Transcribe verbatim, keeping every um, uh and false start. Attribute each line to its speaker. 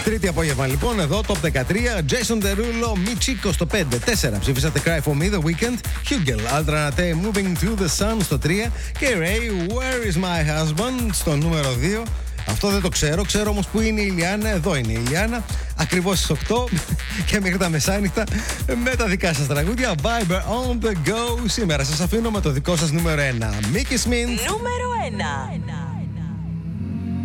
Speaker 1: Τρίτη απόγευμα λοιπόν, εδώ Top δεκατρία. Jason Derulo, Michiko στο πέντε. τέσσερα ψηφίσατε Cry For Me, The Weeknd. Hugel, Aldranate, Moving To The Sun στο τρία. Και Ray, Where Is My Husband στο νούμερο δύο. Αυτό δεν το ξέρω, ξέρω όμως που είναι η Ηλιάνα. Εδώ είναι η Ηλιάνα, ακριβώς στις οκτώ και μέχρι τα μεσάνυχτα με τα δικά σας τραγούδια. Viber on the go. Σήμερα σας αφήνω με το δικό σας νούμερο ένα. Mickey Smith.
Speaker 2: Νούμερο ένα.